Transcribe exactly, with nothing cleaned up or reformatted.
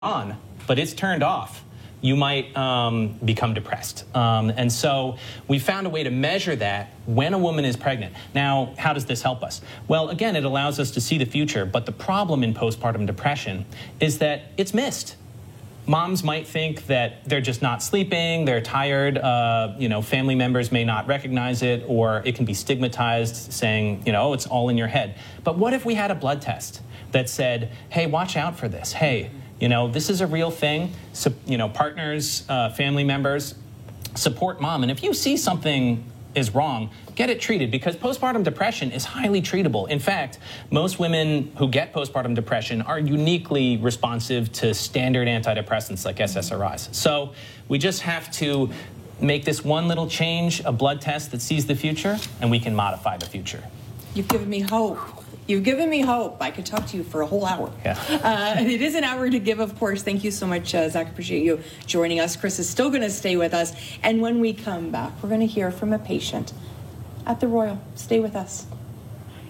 on, but it's turned off, you might um, become depressed. Um, and so we found a way to measure that when a woman is pregnant. Now, how does this help us? Well, again, it allows us to see the future, but the problem in postpartum depression is that it's missed. Moms might think that they're just not sleeping, they're tired, uh, you know, family members may not recognize it, or it can be stigmatized, saying, you know, oh, it's all in your head. But what if we had a blood test that said, hey, watch out for this, hey, you know, this is a real thing. So, you know, partners, uh, family members, support mom. And if you see something is wrong, get it treated, because postpartum depression is highly treatable. In fact, most women who get postpartum depression are uniquely responsive to standard antidepressants like S S R Is. So we just have to make this one little change, a blood test that sees the future, and we can modify the future. You've given me hope. You've given me hope. I could talk to you for a whole hour. Yeah. Uh, it is an hour to give, of course. Thank you so much, uh, Zach. Appreciate you joining us. Chris is still going to stay with us. And when we come back, we're going to hear from a patient at the Royal. Stay with us.